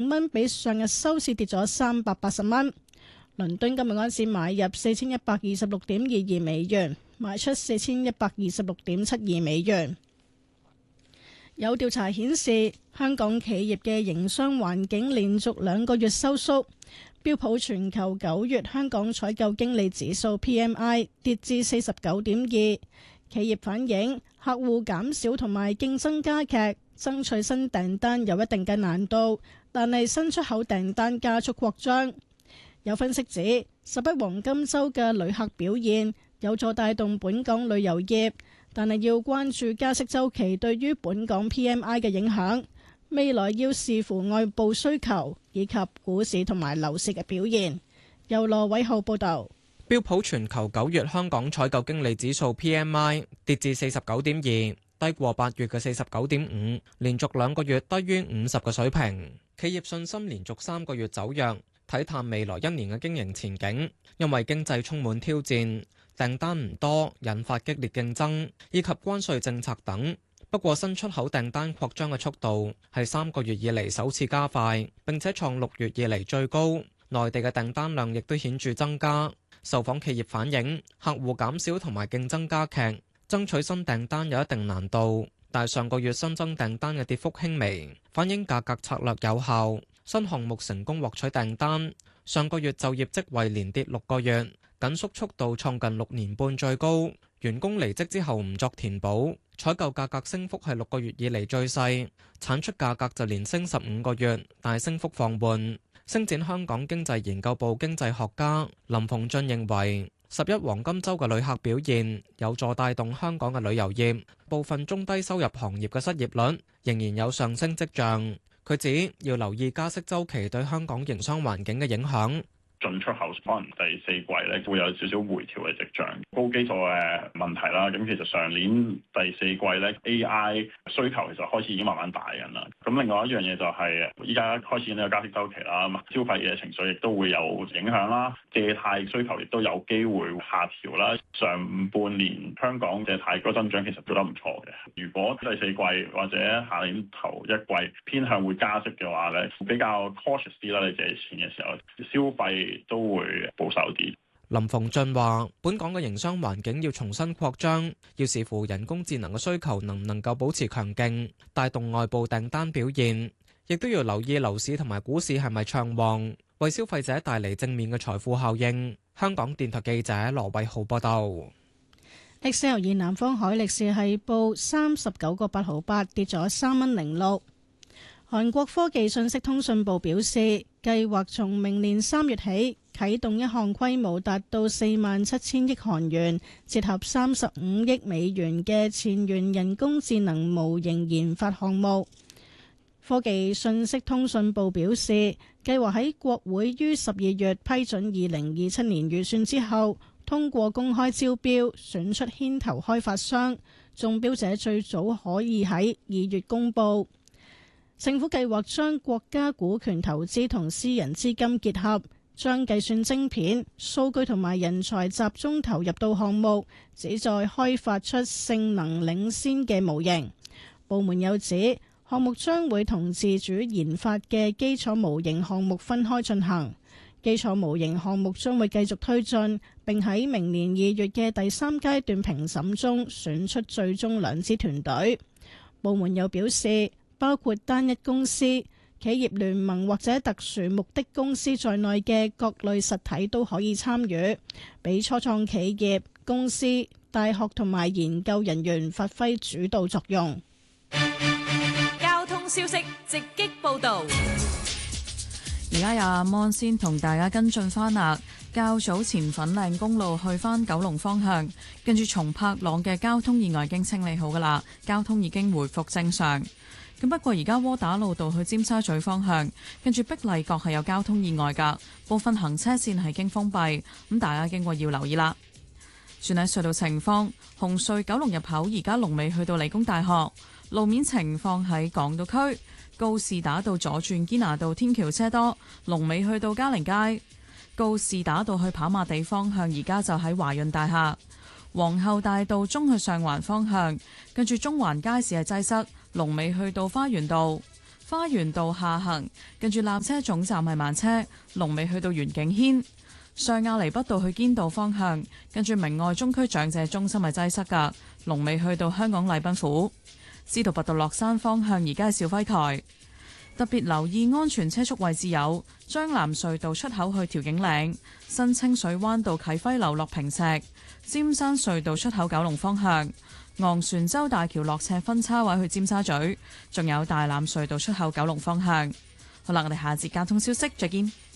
蚊，比上日收市跌咗380蚊。倫敦今日開市買入4126.22美元，賣出4126.72美元。有調查顯示，香港企業嘅營商環境連續2個月收縮。標普全球9月香港採購經理指數 PMI 跌至49.2，企業反映客戶減少同埋競爭加劇，爭取新訂單有一定嘅難度，但係新出口訂單加速擴張。有分析指，11黃金週嘅旅客表現有助帶動本港旅遊業，但係要關注加息週期對於本港 PMI 嘅影響。未來要視乎外部需求以及股市同埋樓市嘅表現。由羅偉浩報導。 標普全球9月香港採購經理指數 PMI 跌至49.2，低過8月嘅49.5，連續2個月低於50嘅水平。企業信心連續3個月走弱，睇淡未來1年嘅經營前景，因為經濟充滿挑戰，訂單唔多，引發激烈競爭，以及關稅政策等。不過新出口訂單擴張嘅速度係3個月以嚟首次加快，並且創6月以嚟最高。內地嘅訂單量亦都顯著增加。受訪企業反映，客戶減少同埋競爭加劇，爭取新訂單有一定難度。但上個月新增訂單嘅跌幅輕微，反映價格策略有效，新項目成功獲取訂單。上個月就業職位連跌6個月，緊縮速度創近6年半最高。員工離職之後唔作填補，採購價格升幅係6個月以嚟最細，產出價格就連升15個月，但係升幅放緩。星展香港經濟研究部經濟學家林鳳俊認為，11黃金週嘅旅客表現有助帶動香港嘅旅遊業，部分中低收入行業嘅失業率仍然有上升跡象。佢指要留意加息週期對香港營商環境嘅影響。 進出口可能第四季咧會有少少回調嘅跡象，高基礎嘅問題啦。咁其實上年第四季咧 AI 需求其實開始已經慢慢大緊啦。咁另外一樣嘢就係依家開始呢個加息週期啦，消費嘅情緒亦都會有影響啦，借貸需求亦都有機會下調啦。上半年香港借貸個增長其實做得唔錯嘅。如果第四季或者下年頭一季偏向會加息嘅話咧，比較 cautious 啲啦。你借錢嘅時候，消費都會保守啲。 林鳳俊話：本港嘅營商環境要重新擴張，要視乎人工智能嘅需求能唔能夠保持強勁，帶動外部訂單表現，亦都要留意樓市同埋股市係咪暢旺，為消費者帶嚟正面嘅財富效應。香港電台記者羅偉浩報道。 XL 南方海力士係報39個8毫8，跌咗3.06蚊。韓國科技信息通訊部表示，計劃從明年3月起啟動一項規模達到47,000億韓元，折合35億美元嘅前沿人工智能模型研發項目。科技信息通訊部表示，計劃喺國會於12月批准2027年預算之後，通過公開招標選出牽頭開發商，中標者最早可以喺2月公佈。政府計劃將國家股權投資同私人資金結合，將計算晶片、數據同埋人才集中投入到項目，旨在開發出性能領先嘅模型。部門又指，項目將會同自主研發嘅基礎模型項目分開進行。基礎模型項目將會繼續推進，並喺明年2月嘅第3階段評審中選出最終2支團隊。部門又表示，包括單一公司、企業聯盟或者特殊目的公司在內嘅各類實體都可以參與，俾初創企業、公司、大學同埋研究人員發揮主導作用。 交通消息直擊報導。 而家有阿芒先同大家跟進翻啦。較早前粉嶺公路去翻九龍方向，跟住松柏塱嘅交通意外已經清理好噶啦，交通已經回復正常。咁不過而家窩打老道去尖沙咀方向，跟住碧麗閣係有交通意外噶，部分行車線係已經封閉，咁大家經過要留意啦。轉喺隧道情況，紅隧九龍入口而家龍尾去到理工大學，路面情況喺港島區告士打道左轉堅拿道天橋車多，龍尾去到嘉寧街。告士打道去跑馬地方向而家就喺華潤大廈，皇后大道中去上環方向，跟住中環街市係擠塞，龍尾去到花園道。 花園道下行，跟住纜車總站係慢車，龍尾去到園景軒。上亞厘畢道去堅道方向，跟住明愛中區長者中心係擠塞㗎，龍尾去到香港禮賓府。司徒拔道落山方向而家係肇輝台。特別留意安全車速位置有將藍隧道出口去調景嶺、新清水灣道啟輝樓落坪石、尖山隧道出口九龍方向、昂船洲大橋落斜分叉位去尖沙咀，仲有大欖隧道出口九龍方向。好啦，我哋下節交通消息再見。